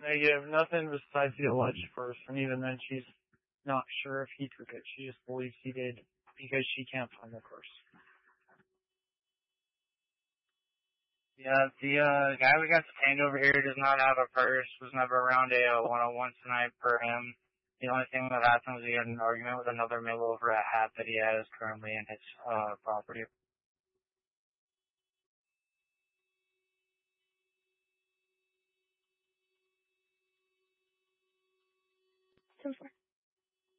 Negative. Nothing besides the alleged person. Even then, she's not sure if he took it. She just believes he did because she can't find the purse. Yeah, the guy we got detained over here does not have a purse, was never around a 101 tonight per him. The only thing that happened was he had an argument with another male over a hat that he has currently in his property. So far.